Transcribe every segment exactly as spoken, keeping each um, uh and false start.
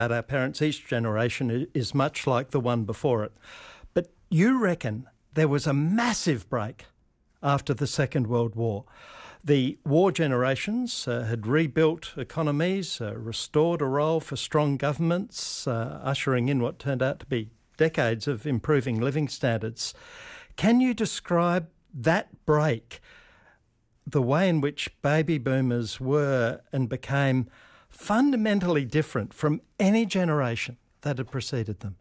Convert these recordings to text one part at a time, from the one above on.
Our parents, each generation is much like the one before it. But you reckon there was a massive break after the Second World War. The war generations uh, had rebuilt economies, uh, restored a role for strong governments, uh, ushering in what turned out to be decades of improving living standards. Can you describe that break, the way in which baby boomers were and became fundamentally different from any generation that had preceded them?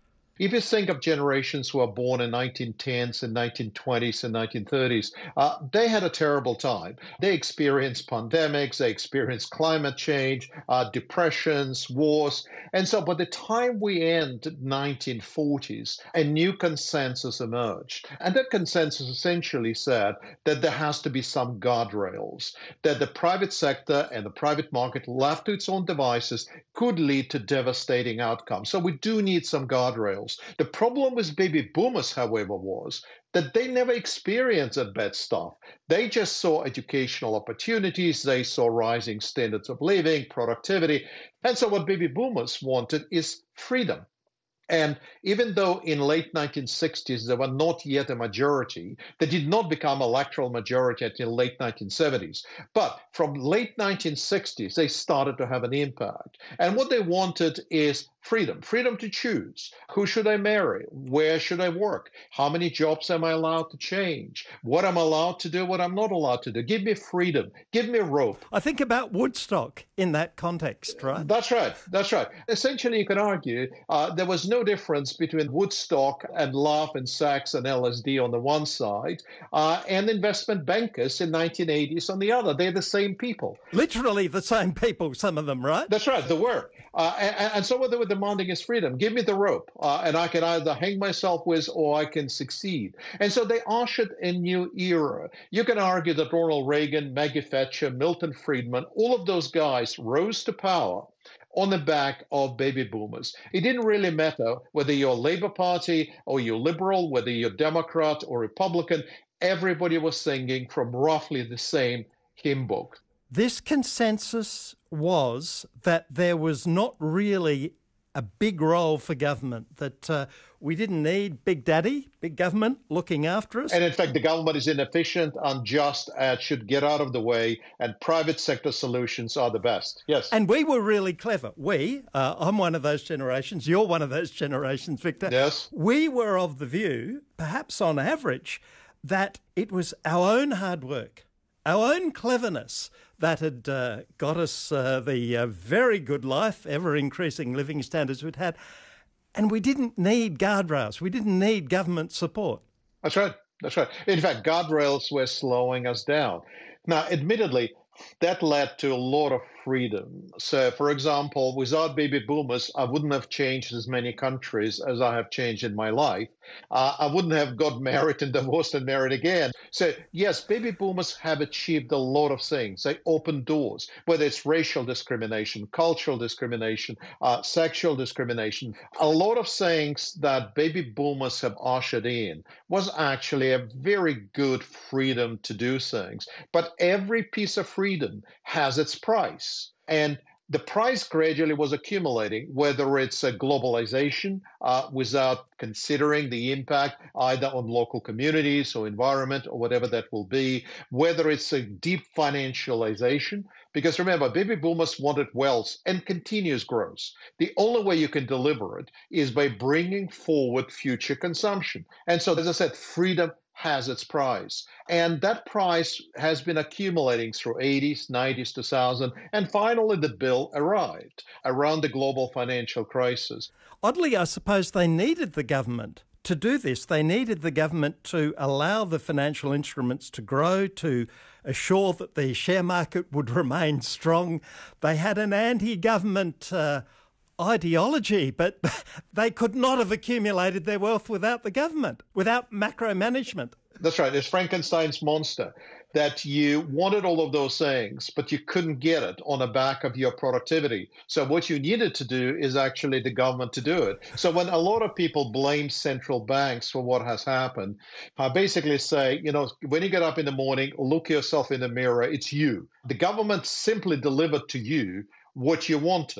If you think of generations who were born in nineteen tens and nineteen twenties and nineteen thirties, uh, they had a terrible time. They experienced pandemics, they experienced climate change, uh, depressions, wars. And so by the time we end nineteen forties, a new consensus emerged. And that consensus essentially said that there has to be some guardrails, that the private sector and the private market left to its own devices could lead to devastating outcomes. So we do need some guardrails. The problem with baby boomers, however, was that they never experienced that bad stuff. They just saw educational opportunities, they saw rising standards of living, productivity. And so what baby boomers wanted is freedom. And even though in late nineteen sixties they were not yet a majority, they did not become electoral majority until late nineteen seventies. But from late nineteen sixties, they started to have an impact. And what they wanted is freedom, freedom to choose. Who should I marry? Where should I work? How many jobs am I allowed to change? What I'm allowed to do, what I'm not allowed to do. Give me freedom. Give me rope. I think about Woodstock in that context, right? That's right. That's right. Essentially, you can argue uh, there was no difference between Woodstock and love and sex and L S D on the one side uh, and investment bankers in nineteen eighties on the other. They're the same people. Literally the same people, some of them, right? That's right. They were. Uh, and, and so what they were demanding is freedom. Give me the rope, uh, and I can either hang myself with or I can succeed. And so they ushered a new era. You can argue that Ronald Reagan, Maggie Thatcher, Milton Friedman, all of those guys rose to power on the back of baby boomers. It didn't really matter whether you're Labour Party or you're Liberal, whether you're Democrat or Republican. Everybody was singing from roughly the same hymn book. This consensus was that there was not really a big role for government, that uh, we didn't need Big Daddy, big government, looking after us. And in fact, the government is inefficient, unjust, and should get out of the way, and private sector solutions are the best. Yes. And we were really clever. We, uh, I'm one of those generations, you're one of those generations, Victor. Yes. We were of the view, perhaps on average, that it was our own hard work, our own cleverness that had uh, got us uh, the uh, very good life, ever-increasing living standards we'd had. And we didn't need guardrails. We didn't need government support. That's right. That's right. In fact, guardrails were slowing us down. Now, admittedly, that led to a lot of freedom. So, for example, without baby boomers, I wouldn't have changed as many countries as I have changed in my life. Uh, I wouldn't have got married and divorced and married again. So, yes, baby boomers have achieved a lot of things. They opened doors, whether it's racial discrimination, cultural discrimination, uh, sexual discrimination. A lot of things that baby boomers have ushered in was actually a very good freedom to do things. But every piece of freedom has its price. And the price gradually was accumulating, whether it's a globalization uh, without considering the impact either on local communities or environment or whatever that will be, whether it's a deep financialization. Because remember, baby boomers wanted wealth and continuous growth. The only way you can deliver it is by bringing forward future consumption. And so, as I said, freedom has its price. And that price has been accumulating through eighties, nineties, two thousand, and finally the bill arrived around the global financial crisis. Oddly, I suppose they needed the government to do this. They needed the government to allow the financial instruments to grow, to assure that the share market would remain strong. They had an anti-government uh, ideology, but they could not have accumulated their wealth without the government, without macro management. That's right. It's Frankenstein's monster, that you wanted all of those things, but you couldn't get it on the back of your productivity. So what you needed to do is actually the government to do it. So when a lot of people blame central banks for what has happened, I basically say, you know, when you get up in the morning, look yourself in the mirror, it's you. The government simply delivered to you what you wanted.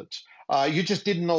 Uh, you just didn't know